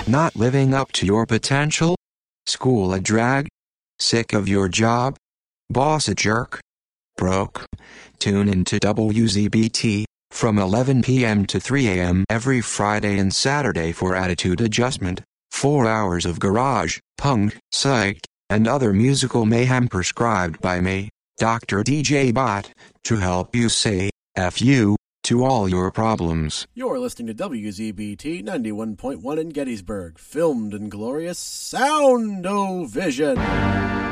Not living up to your potential? School a drag? Sick of your job? Boss a jerk? Broke? Tune into WZBT from 11 p.m. to 3 a.m. every Friday and Saturday for Attitude Adjustment. 4 hours of garage, punk, psych, and other musical mayhem prescribed by me, Dr. DJ Bot, to help you say F you to all your problems. You're listening to WZBT 91.1 in Gettysburg, filmed in glorious Sound-O-Vision.